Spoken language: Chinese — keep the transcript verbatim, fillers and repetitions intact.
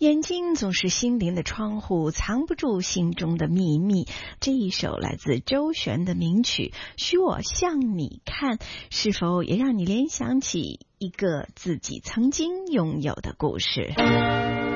眼睛总是心灵的窗户，藏不住心中的秘密。这一首来自周璇的名曲《许我向你看》，是否也让你联想起一个自己曾经拥有的故事？